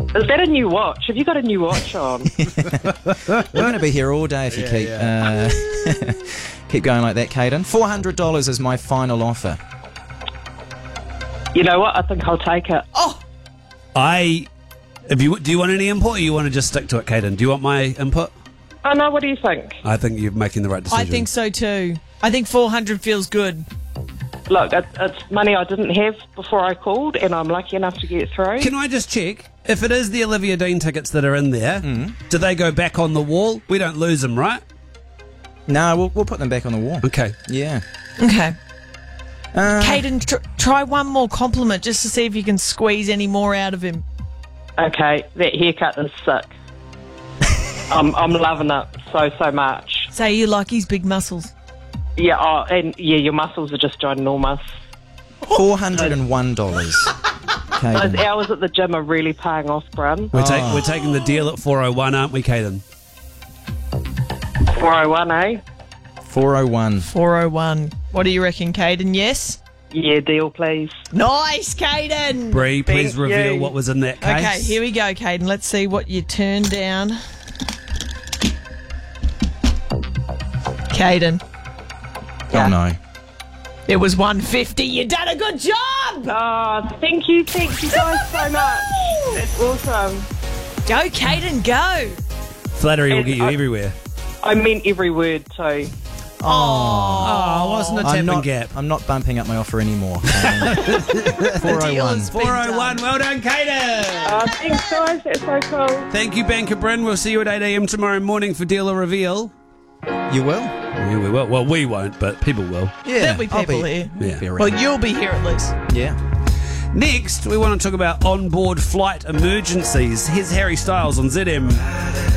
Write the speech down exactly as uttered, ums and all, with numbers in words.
Is that a new watch? Have you got a new watch on? We're going to be here all day if you Yeah, keep uh, keep going like that, Caden. four hundred dollars is my final offer. You know what? I think I'll take it. Oh, I. If you do, you want any input, or you want to just stick to it, Caden? Do you want my input? Oh, no, what do you think? I think you're making the right decision. I think so too. I think four hundred feels good. Look, it, it's money I didn't have before I called, and I'm lucky enough to get through. Can I just check if it is the Olivia Dean tickets that are in there? Mm. Do they go back on the wall? We don't lose them, right? No, we'll we'll put them back on the wall. Okay. Yeah. Okay. Uh, Caden, tr- try one more compliment just to see if you can squeeze any more out of him. Okay, that haircut is sick. I'm, I'm loving it so, so much. Say you like his big muscles. Yeah, oh, and yeah, your muscles are just ginormous. four hundred one dollars. Those Caden. hours at the gym are really paying off, Brun. We're, ta- we're taking the deal at four oh one, aren't we, Caden? four oh one, eh? four oh one. four oh one. What do you reckon, Caden? Yes? Yeah, deal, please. Nice, Caden! Bree, please Thank reveal you. what was in that case. Okay, here we go, Caden. Let's see what you turned down. Caden, Yeah. Oh no. it was one fifty. You done a good job! Oh, thank you, thank you guys so much. That's awesome. Go, Caden, go! Flattery will And get you I- everywhere. I meant every word too. Oh, wasn't a tap I'm and not, gap. I'm not bumping up my offer anymore. four oh one. Deal four oh one, well done, Caden! Oh, thanks, guys. That's so cool. Thank you, Banker Bryn. We'll see you at eight a.m. tomorrow morning for Deal or Reveal. You will? Yeah, we will. Well, we won't, but people will. Yeah. There'll be I'll people be, here. Yeah. be around. Well, you'll be here at least. Yeah. Next, we want to talk about onboard flight emergencies. Here's Harry Styles on Z M.